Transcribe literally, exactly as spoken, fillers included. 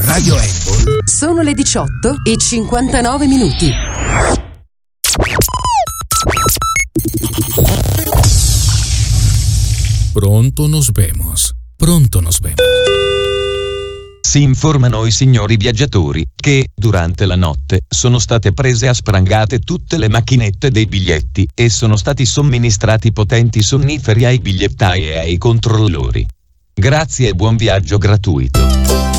Radio Apple. Sono le diciotto e cinquantanove minuti. Pronto nos vemos. Pronto nos vemos. Si informano i signori viaggiatori che, durante la notte, sono state prese a sprangate tutte le macchinette dei biglietti e sono stati somministrati potenti sonniferi ai bigliettai e ai controllori. Grazie e buon viaggio gratuito.